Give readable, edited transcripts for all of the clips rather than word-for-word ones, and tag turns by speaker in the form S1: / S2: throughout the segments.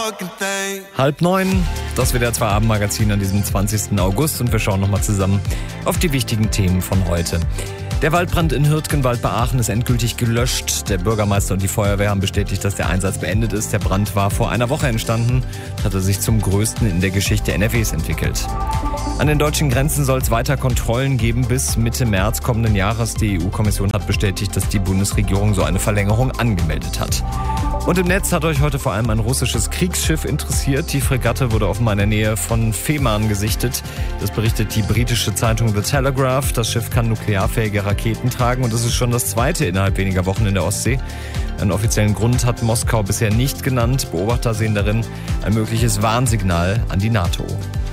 S1: 8:30, das WDR 2 Abendmagazin an diesem 20. August und wir schauen nochmal zusammen auf die wichtigen Themen von heute. Der Waldbrand in Hürtgenwald bei Aachen ist endgültig gelöscht. Der Bürgermeister und die Feuerwehr haben bestätigt, dass der Einsatz beendet ist. Der Brand war vor einer Woche entstanden und hatte sich zum größten in der Geschichte NRWs entwickelt. An den deutschen Grenzen soll es weiter Kontrollen geben bis Mitte März kommenden Jahres. Die EU-Kommission hat bestätigt, dass die Bundesregierung so eine Verlängerung angemeldet hat. Und im Netz hat euch heute vor allem ein russisches Kriegsschiff interessiert. Die Fregatte wurde offenbar in der Nähe von Fehmarn gesichtet. Das berichtet die britische Zeitung The Telegraph. Das Schiff kann nuklearfähige Raketen tragen und es ist schon das zweite innerhalb weniger Wochen in der Ostsee. Einen offiziellen Grund hat Moskau bisher nicht genannt. Beobachter sehen darin ein mögliches Warnsignal an die NATO.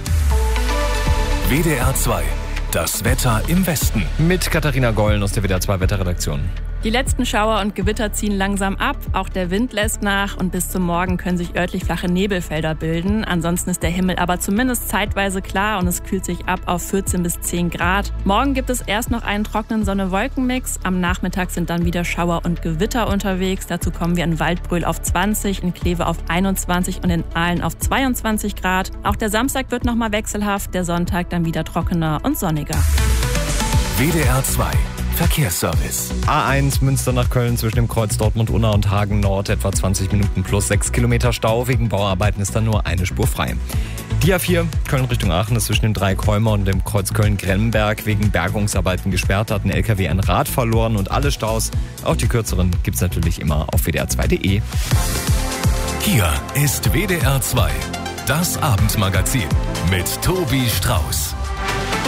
S2: WDR 2, das Wetter im Westen.
S1: Mit Katharina Gollen aus der WDR 2 Wetterredaktion.
S3: Die letzten Schauer und Gewitter ziehen langsam ab, auch der Wind lässt nach und bis zum Morgen können sich örtlich flache Nebelfelder bilden. Ansonsten ist der Himmel aber zumindest zeitweise klar und es kühlt sich ab auf 14 bis 10 Grad. Morgen gibt es erst noch einen trockenen Sonne-Wolken-Mix. Am Nachmittag sind dann wieder Schauer und Gewitter unterwegs. Dazu kommen wir in Waldbröl auf 20, in Kleve auf 21 und in Aalen auf 22 Grad. Auch der Samstag wird nochmal wechselhaft, der Sonntag dann wieder trockener und sonniger.
S2: WDR 2 Verkehrsservice.
S1: A1 Münster nach Köln zwischen dem Kreuz Dortmund-Unna und Hagen Nord etwa 20 Minuten plus 6 Kilometer Stau. Wegen Bauarbeiten ist dann nur eine Spur frei. Die A4 Köln Richtung Aachen ist zwischen dem Dreieck Heumer und dem Kreuz Köln-Gremberg wegen Bergungsarbeiten gesperrt. Hat ein LKW ein Rad verloren und alle Staus, auch die kürzeren, gibt's natürlich immer auf wdr2.de.
S2: Hier ist WDR 2, das Abendmagazin mit Tobi Strauß.